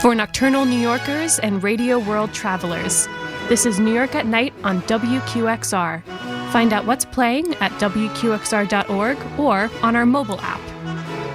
For nocturnal New Yorkers and radio world travelers, this is New York at Night on WQXR. Find out what's playing at WQXR.org or on our mobile app.